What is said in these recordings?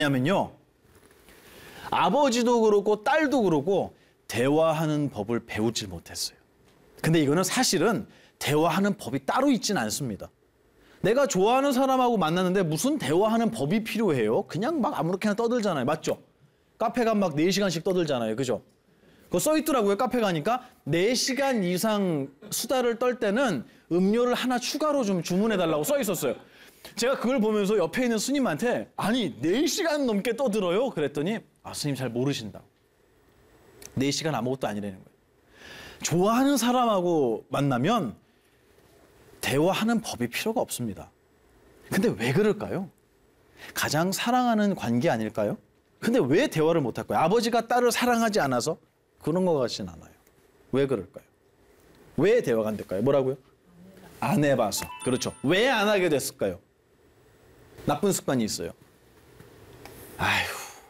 왜냐면요, 아버지도 그렇고 딸도 그렇고 대화하는 법을 배우질 못했어요. 근데 이거는 사실은 대화하는 법이 따로 있진 않습니다. 내가 좋아하는 사람하고 만났는데 무슨 대화하는 법이 필요해요? 그냥 막 아무렇게나 떠들잖아요. 맞죠? 카페 가면 막 4시간씩 떠들잖아요. 그죠? 그거 써 있더라고요. 카페 가니까 4시간 이상 수다를 떨 때는 음료를 하나 추가로 좀 주문해달라고 써 있었어요. 제가 그걸 보면서 옆에 있는 스님한테 아니 4시간 넘게 떠들어요? 그랬더니 아, 스님 잘 모르신다고. 4시간 아무것도 아니라는 거예요. 좋아하는 사람하고 만나면 대화하는 법이 필요가 없습니다. 근데 왜 그럴까요? 가장 사랑하는 관계 아닐까요? 근데 왜 대화를 못할까요? 아버지가 딸을 사랑하지 않아서? 그런 것 같진 않아요. 왜 그럴까요? 왜 대화가 안 될까요? 뭐라고요? 안 해봐서. 그렇죠. 왜 안 하게 됐을까요? 나쁜 습관이 있어요. 아휴,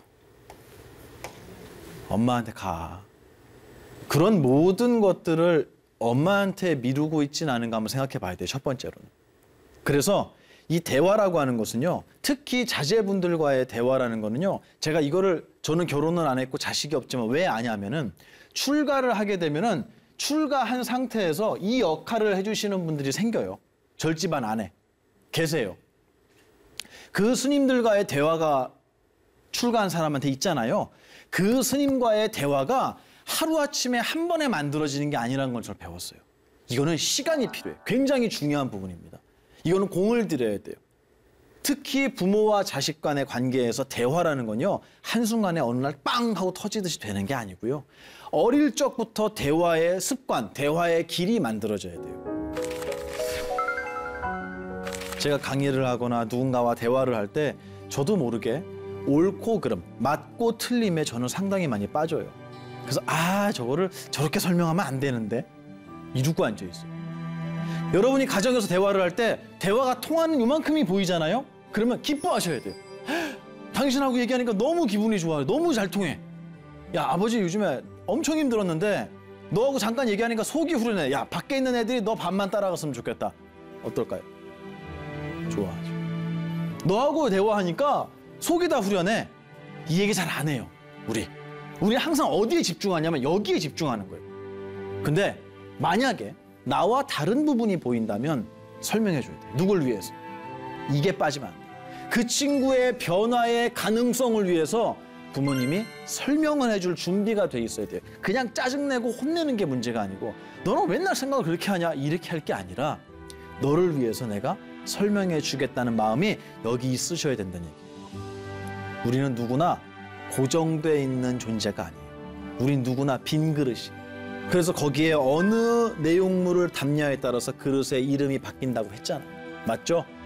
엄마한테 가. 그런 모든 것들을 엄마한테 미루고 있진 않은가 한번 생각해 봐야 돼요. 첫 번째로는. 그래서 이 대화라고 하는 것은요, 특히 자제분들과의 대화라는 거는요, 제가 이거를 저는 결혼을 안 했고 자식이 없지만 왜 아냐면은 출가를 하게 되면은 출가한 상태에서 이 역할을 해주시는 분들이 생겨요. 절집안 안에 계세요. 그 스님들과의 대화가 출가한 사람한테 있잖아요. 그 스님과의 대화가 하루아침에 한 번에 만들어지는 게 아니라는 걸 저는 배웠어요. 이거는 시간이 필요해요. 굉장히 중요한 부분입니다. 이거는 공을 들여야 돼요. 특히 부모와 자식 간의 관계에서 대화라는 건요, 한순간에 어느 날 빵 하고 터지듯이 되는 게 아니고요. 어릴 적부터 대화의 습관, 대화의 길이 만들어져야 돼요. 제가 강의를 하거나 누군가와 대화를 할 때 저도 모르게 옳고 그름, 맞고 틀림에 저는 상당히 많이 빠져요. 그래서 저거를 저렇게 설명하면 안 되는데 이러고 앉아있어요. 여러분이 가정에서 대화를 할 때 대화가 통하는 요만큼이 보이잖아요? 그러면 기뻐하셔야 돼요. 당신하고 얘기하니까 너무 기분이 좋아요. 너무 잘 통해. 야, 아버지 요즘에 엄청 힘들었는데 너하고 잠깐 얘기하니까 속이 후련해. 야, 밖에 있는 애들이 너 밥만 따라갔으면 좋겠다. 어떨까요? 좋아하죠. 너하고 대화하니까 속이 다 후련해. 이 얘기 잘 안 해요. 우리 항상 어디에 집중하냐면 여기에 집중하는 거예요. 근데 만약에 나와 다른 부분이 보인다면 설명해줘야 돼요. 누굴 위해서? 이게 빠지면 안 돼요. 그 친구의 변화의 가능성을 위해서 부모님이 설명을 해줄 준비가 돼 있어야 돼요. 그냥 짜증내고 혼내는 게 문제가 아니고 너는 맨날 생각을 그렇게 하냐 이렇게 할 게 아니라 너를 위해서 내가 설명해 주겠다는 마음이 여기 있으셔야 된다는 얘기예요. 우리는 누구나 고정돼 있는 존재가 아니에요. 우린 누구나 빈 그릇이에요. 그래서 거기에 어느 내용물을 담냐에 따라서 그릇의 이름이 바뀐다고 했잖아요. 맞죠?